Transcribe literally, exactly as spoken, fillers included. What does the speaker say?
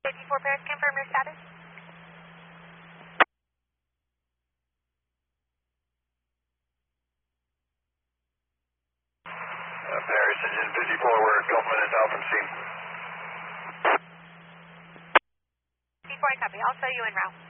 fifty-four Paris, confirm your status. Uh, Paris, engine fifty-four, we're twelve minutes out from scene. fifty-four, I copy. I'll show you en route.